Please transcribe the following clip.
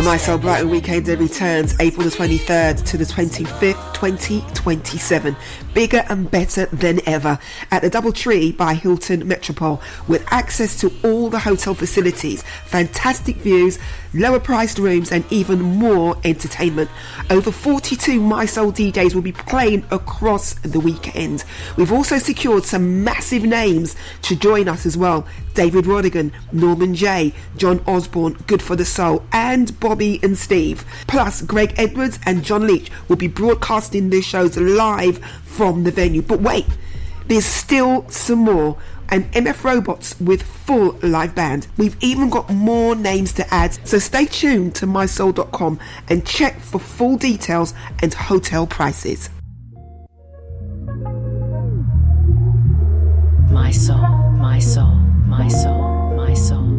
My Soul Brighton Weekend returns April the 23rd to the 25th, 2027. Bigger and better than ever at the Doubletree by Hilton Metropole, with access to all the hotel facilities, fantastic views, lower priced rooms and even more entertainment. Over 42 My Soul DJs will be playing across the weekend. We've also secured some massive names to join us as well. David Rodigan, Norman J, John Osborne, Good for the Soul, and Bobby and Steve. Plus, Greg Edwards and John Leach will be broadcasting their shows live from the venue. But wait, there's still some more. And MF Robots with full live band. We've even got more names to add, so stay tuned to mysoul.com and check for full details and hotel prices. My soul, my soul, my soul, my soul.